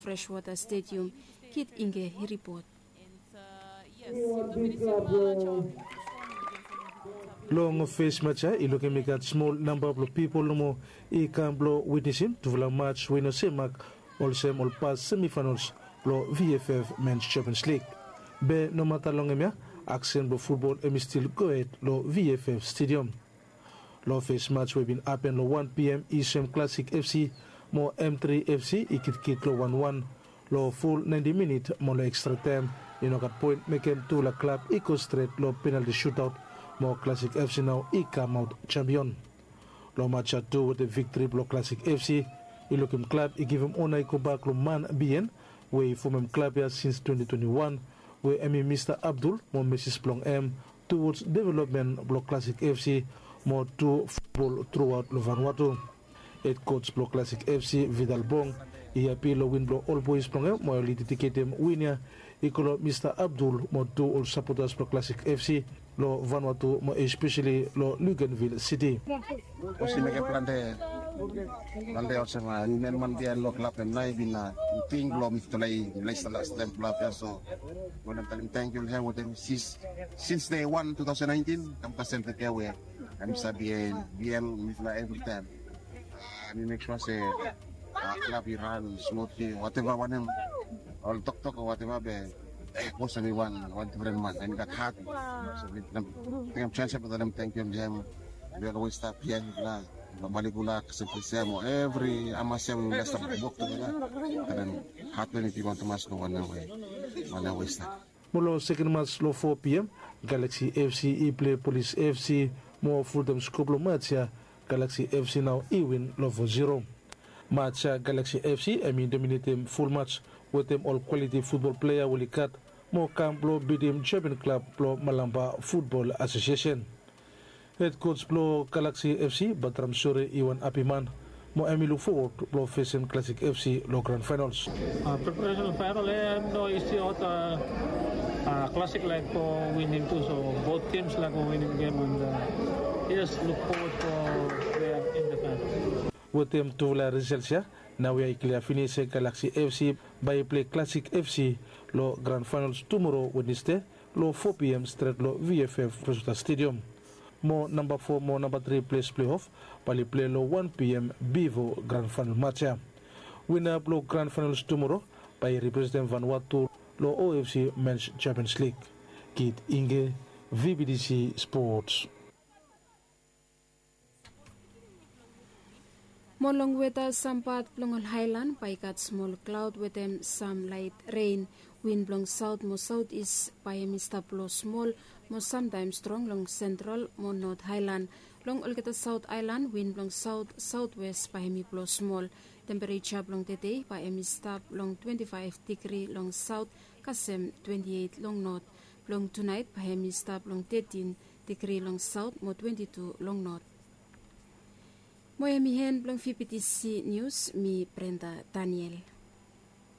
Freshwater Stadium. Kit Inge report. Long face match, looking at small number of people no I can blow witnessing to the match when no semak all same all past semi-finals lo VFF Men's Champions League. Be no matter long emia action bo football still go ahead lo VFF Stadium. Lo face match will been happen lo 1 p.m. Eastern Classic FC mo M3 FC ikit kit lo 1-1 lo full 90 minutes mo lo extra time kat point make him to la club eco straight lo penalty shootout. More Classic FC now come out champion. Lo match at 2 with the victory block Classic FC. He look him club, he give him honor go back lo man bien. We form him club here since 2021. We Mr. Abdul, more Mrs. Plong M towards development block Classic FC, more to football throughout lo Vanuatu. Head coach block Classic FC Vidal Bong. He appeal lo win block all boys Plong M, more lead ticket him winner. He call Mr. Abdul, more to all supporters block Classic FC. Lo Vanuatu mo especially lo Luganville City. Kasi plante osema nen man dia lo club nai bina ting lo mitolai last time club so when I'm thank you him with them since day 1 2019 I'm present here we I'm sabi BL mitla every time we make sure say club run smoothly whatever one him all talk or whatever be most of one different man and got happy. So we chance for them thank you jam. We always stop here na maligula kasi mo every amasem last of book to na then happy ni people to mas no one way stop. Molo second match lo 4 p.m. Galaxy FC play Police FC mo Fulham scope lo match Galaxy FC now win lo 0. Match Galaxy FC dominate full match with them all quality football player will cut more camp lo BDM Champion Club lo Malamba Football Association. Head coach lo Galaxy FC Batram Sore Iwan Apiman mo look forward lo facing Classic FC lo Grand Finals. Preparation final no is still classic like for winning too, so both teams like for winning game and yes look forward for them in the final. With them to la results now we are clear finish Galaxy FC by play Classic FC lo Grand Finals tomorrow Wednesday lo 4 p.m. straight lo VFF Freshwater Stadium. Mo number 4 mo number 3 place playoff pali play lo 1 p.m. Bevo Grand Final match. Winner lo Grand Finals tomorrow by represent Vanuatu lo OFC Men's Champions League. Kit Inge VBDC Sports. Molong weather sampat plongol highland by got small cloud with them some light rain. Wind blowing south mo southeast by Mr. Blow small mo sometimes strong long central mo north highland. Long olgeta south island wind blowing south southwest by me blow small. Temperature blong today by Mr. long 25 degree long south kasem 28 long north. Blong tonight by Mr. long 13 degree long south mo 22 long north. Moya mihen blong VPTC News mi Brenda Daniel.